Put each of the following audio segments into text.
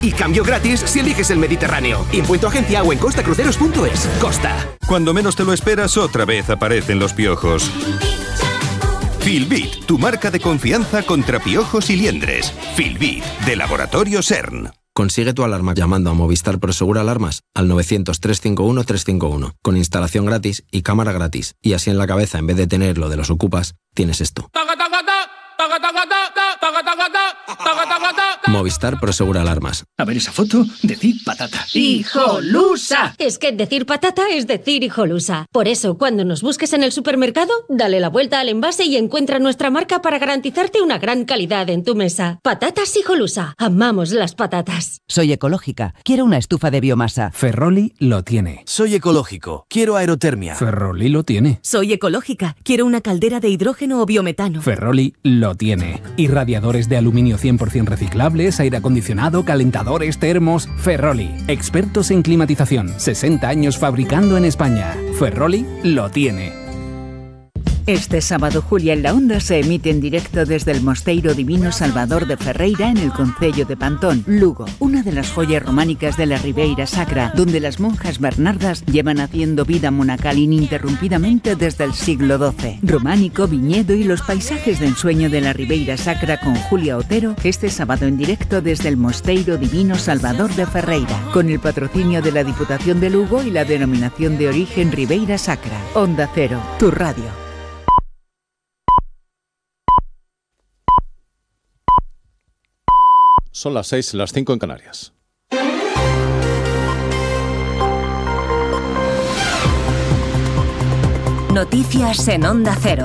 Y cambio gratis si eliges el Mediterráneo. Info en tu agencia o en costacruceros.es. Costa. Cuando menos te lo esperas, otra vez aparecen los piojos. Filbit, tu marca de confianza contra piojos y liendres. Filbit, de Laboratorio CERN. Consigue tu alarma llamando a Movistar Prosegur Alarmas al 900-351-351, con instalación gratis y cámara gratis. Y así en la cabeza, en vez de tener lo de los ocupas, tienes esto. Movistar Prosegur Alarmas. A ver esa foto, decir patata. ¡Hijolusa! Es que decir patata es decir hijolusa. Por eso, cuando nos busques en el supermercado, dale la vuelta al envase y encuentra nuestra marca para garantizarte una gran calidad en tu mesa. Patatas Hijolusa. Amamos las patatas. Soy ecológica. Quiero una estufa de biomasa. Ferroli lo tiene. Soy ecológico. Quiero aerotermia. Ferroli lo tiene. Soy ecológica. Quiero una caldera de hidrógeno o biometano. Ferroli lo tiene. Irradiadores de aluminio 100% reciclables, aire acondicionado, calentadores, termos. Ferroli, expertos en climatización. 60 años fabricando en España. Ferroli lo tiene. Este sábado, Julia en la Onda se emite en directo desde el Mosteiro Divino Salvador de Ferreira en el concello de Pantón, Lugo, una de las joyas románicas de la Ribeira Sacra, donde las monjas bernardas llevan haciendo vida monacal ininterrumpidamente desde el siglo XII. Románico, viñedo y los paisajes de ensueño de la Ribeira Sacra con Julia Otero, este sábado en directo desde el Mosteiro Divino Salvador de Ferreira, con el patrocinio de la Diputación de Lugo y la denominación de origen Ribeira Sacra. Onda Cero, tu radio. Son las 6, las 5 en Canarias. Noticias en Onda Cero.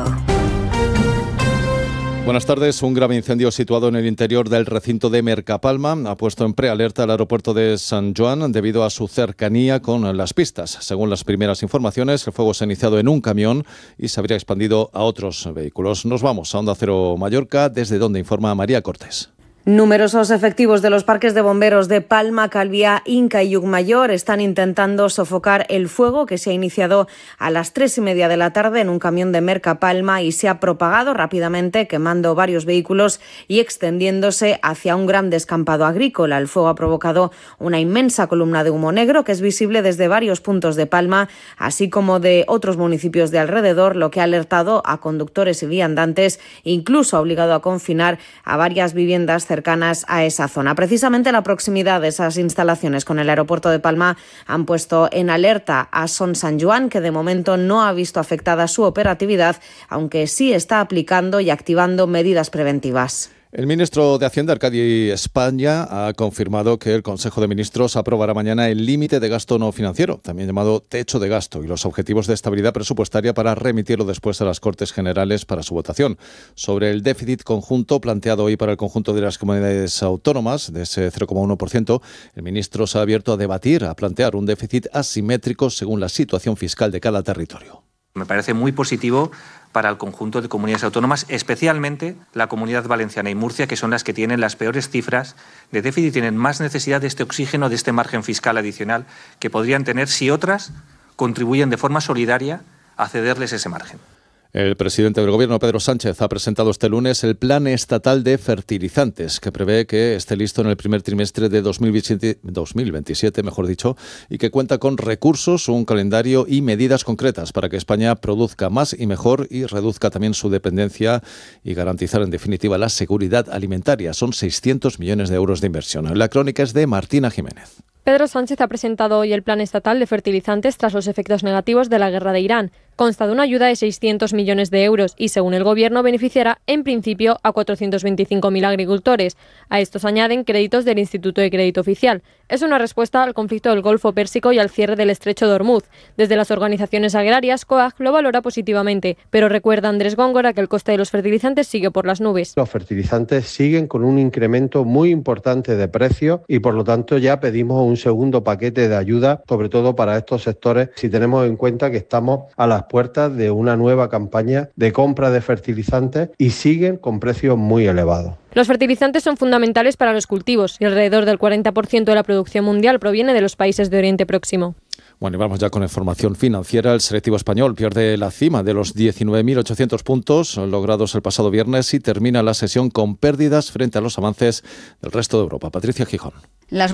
Buenas tardes. Un grave incendio situado en el interior del recinto de Mercapalma ha puesto en prealerta el aeropuerto de San Joan debido a su cercanía con las pistas. Según las primeras informaciones, el fuego se ha iniciado en un camión y se habría expandido a otros vehículos. Nos vamos a Onda Cero Mallorca, desde donde informa María Cortés. Numerosos efectivos de los parques de bomberos de Palma, Calviá, Inca y Llucmajor están intentando sofocar el fuego que se ha iniciado a las 3:30 de la tarde en un camión de Mercapalma y se ha propagado rápidamente, quemando varios vehículos y extendiéndose hacia un gran descampado agrícola. El fuego ha provocado una inmensa columna de humo negro que es visible desde varios puntos de Palma, así como de otros municipios de alrededor, lo que ha alertado a conductores y viandantes, incluso ha obligado a confinar a varias viviendas cercanas a esa zona. Precisamente la proximidad de esas instalaciones con el aeropuerto de Palma han puesto en alerta a Son Sant Joan, que de momento no ha visto afectada su operatividad, aunque sí está aplicando y activando medidas preventivas. El ministro de Hacienda, Arcadi España, ha confirmado que el Consejo de Ministros aprobará mañana el límite de gasto no financiero, también llamado techo de gasto, y los objetivos de estabilidad presupuestaria para remitirlo después a las Cortes Generales para su votación. Sobre el déficit conjunto planteado hoy para el conjunto de las comunidades autónomas, de ese 0,1%, el ministro se ha abierto a debatir, a plantear un déficit asimétrico según la situación fiscal de cada territorio. Me parece muy positivo para el conjunto de comunidades autónomas, especialmente la Comunidad Valenciana y Murcia, que son las que tienen las peores cifras de déficit y tienen más necesidad de este oxígeno, de este margen fiscal adicional que podrían tener si otras contribuyen de forma solidaria a cederles ese margen. El presidente del Gobierno, Pedro Sánchez, ha presentado este lunes el Plan Estatal de Fertilizantes, que prevé que esté listo en el primer trimestre de 2027, y que cuenta con recursos, un calendario y medidas concretas para que España produzca más y mejor y reduzca también su dependencia y garantizar, en definitiva, la seguridad alimentaria. Son 600 millones de euros de inversión. La crónica es de Martina Jiménez. Pedro Sánchez ha presentado hoy el Plan Estatal de Fertilizantes tras los efectos negativos de la guerra de Irán. Consta de una ayuda de 600 millones de euros y, según el Gobierno, beneficiará en principio a 425.000 agricultores. A estos añaden créditos del Instituto de Crédito Oficial. Es una respuesta al conflicto del Golfo Pérsico y al cierre del Estrecho de Hormuz. Desde las organizaciones agrarias, COAG lo valora positivamente, pero recuerda Andrés Góngora que el coste de los fertilizantes sigue por las nubes. Los fertilizantes siguen con un incremento muy importante de precio y, por lo tanto, ya pedimos un segundo paquete de ayuda, sobre todo para estos sectores, si tenemos en cuenta que estamos a las puertas de una nueva campaña de compra de fertilizantes y siguen con precios muy elevados. Los fertilizantes son fundamentales para los cultivos y alrededor del 40% de la producción mundial proviene de los países de Oriente Próximo. Bueno, y vamos ya con información financiera. El selectivo español pierde la cima de los 19.800 puntos logrados el pasado viernes y termina la sesión con pérdidas frente a los avances del resto de Europa. Patricia Gijón. Las